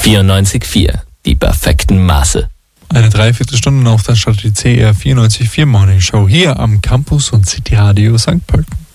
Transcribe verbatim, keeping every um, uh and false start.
vierundneunzig Komma vier, die perfekten Maße. Eine Dreiviertelstunde auf der Stadt, die C R vierundneunzig Komma vier Morning Show hier am Campus und City Radio Sankt Pölten.